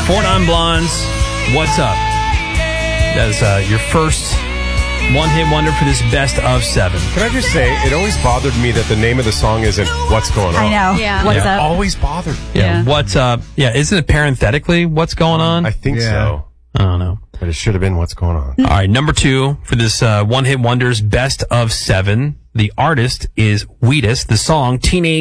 4 Non-Blondes, What's Up? That is your first one-hit wonder for this best of 7. Can I just say, it always bothered me that the name of the song isn't What's Going On. I know. Yeah. What's It up? always bothered me. Yeah. What's up? Yeah, isn't it parenthetically what's going on? I think so. I don't know. But it should have been What's Going On. All right, number 2 for this one-hit wonders best of 7. The artist is Wheatus. The song, Teenage